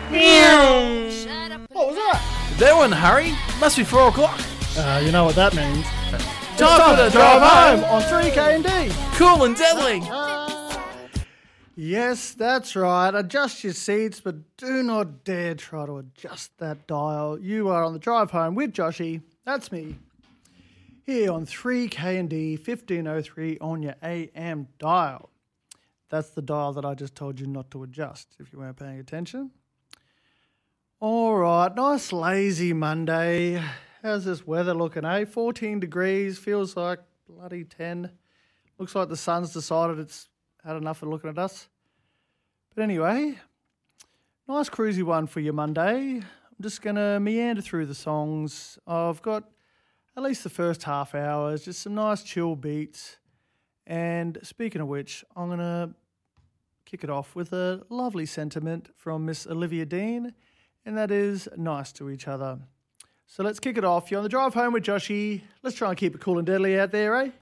What was that? That one, hurry. Must be 4 o'clock. You know what that means. Time for the drive home. on 3K&D. Cool and deadly. Yes, that's right. Adjust your seats, but do not dare try to adjust that dial. You are on the drive home with Joshy. That's me. Here on 3K&D 1503 on your AM dial. That's the dial that I just told you not to adjust if you weren't paying attention. All right, nice lazy Monday. How's this weather looking, eh? 14 degrees, feels like bloody 10. Looks like the sun's decided it's had enough of looking at us. But anyway, nice cruisy one for your Monday. I'm just going to meander through the songs. I've got at least the first half hour, just some nice chill beats. And speaking of which, I'm going to kick it off with a lovely sentiment from Miss Olivia Dean, and that is nice to each other. So let's kick it off. You're on the drive home with Joshy. Let's try and keep it cool and deadly out there, eh?